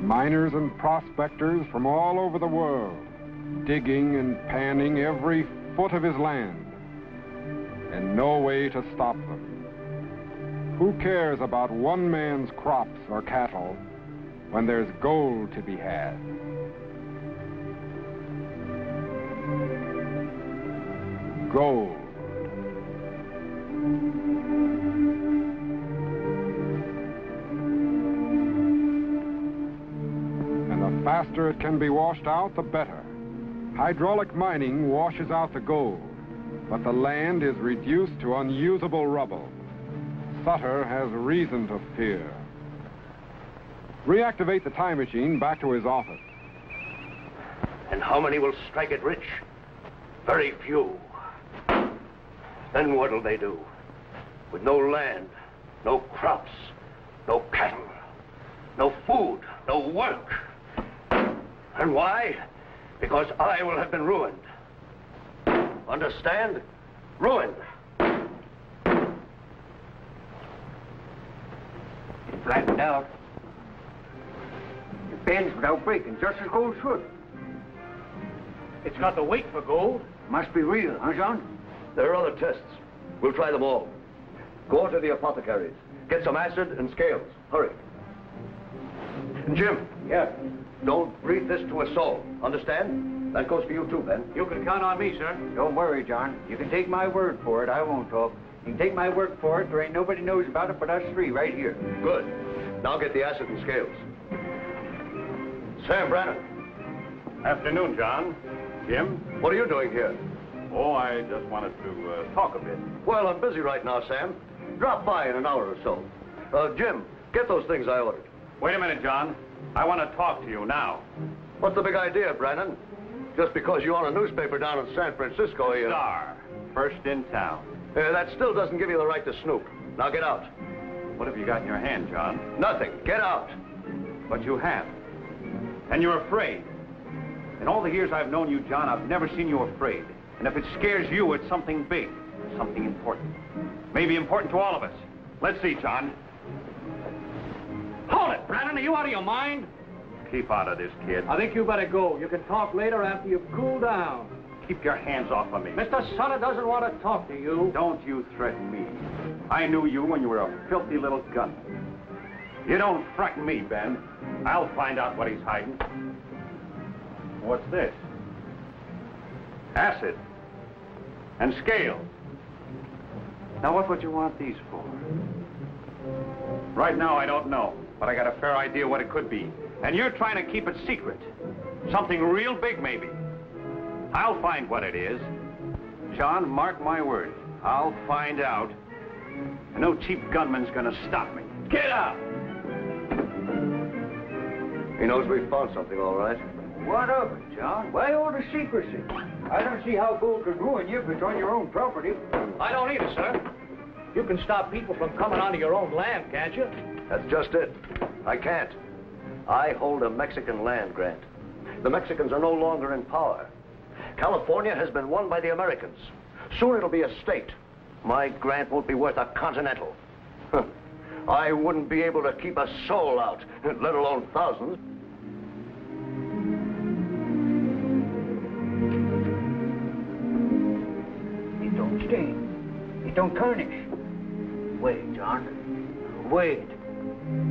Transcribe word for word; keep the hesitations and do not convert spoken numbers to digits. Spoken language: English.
Miners and prospectors from all over the world, digging and panning every foot of his land, and no way to stop them. Who cares about one man's crops or cattle when there's gold to be had? Gold. And the faster it can be washed out, the better. Hydraulic mining washes out the gold, but the land is reduced to unusable rubble. Sutter has reason to fear. Reactivate the time machine back to his office. And how many will strike it rich? Very few. Then what'll they do? With no land, no crops, no cattle, no food, no work. And why? Because I will have been ruined. Understand? Ruined. It's flattened out. It bends without breaking, just as gold should. It's got the weight for gold. Must be real, huh, John? There are other tests. We'll try them all. Go to the apothecaries. Get some acid and scales. Hurry. And Jim. Yeah. Don't breathe this to a soul. Understand? That goes for you too, Ben. You can count on me, sir. Don't worry, John. You can take my word for it. I won't talk. You can take my word for it. There ain't nobody knows about it but us three right here. Good. Now get the acid and scales. Sam Brannan. Afternoon, John. Jim? What are you doing here? Oh, I just wanted to uh, talk a bit. Well, I'm busy right now, Sam. Drop by in an hour or so. Uh, Jim, get those things I ordered. Wait a minute, John. I want to talk to you now. What's the big idea, Brannan? Just because you own a newspaper down in San Francisco, you... Star. First in town. Uh, that still doesn't give you the right to snoop. Now get out. What have you got in your hand, John? Nothing. Get out. But you have. And you're afraid. In all the years I've known you, John, I've never seen you afraid. And if it scares you, it's something big, something important. Maybe important to all of us. Let's see, John. Hold it, Brannan. Are you out of your mind? Keep out of this, kid. I think you better go. You can talk later after you've cooled down. Keep your hands off of me. Mister Sutter doesn't want to talk to you. Don't you threaten me. I knew you when you were a filthy little gun. You don't frighten me, Ben. I'll find out what he's hiding. What's this? Acid. And scales. Now, what would you want these for? Right now, I don't know, but I got a fair idea what it could be. And you're trying to keep it secret. Something real big, maybe. I'll find what it is. John, mark my words. I'll find out. And no cheap gunman's gonna stop me. Get out! He knows we found something, all right. What of it, John? Why all the secrecy? I don't see how gold could ruin you if it's on your own property. I don't either, sir. You can stop people from coming onto your own land, can't you? That's just it. I can't. I hold a Mexican land grant. The Mexicans are no longer in power. California has been won by the Americans. Soon it'll be a state. My grant won't be worth a continental. I wouldn't be able to keep a soul out, let alone thousands. It don't stain. It don't tarnish. Wait, John. Wait.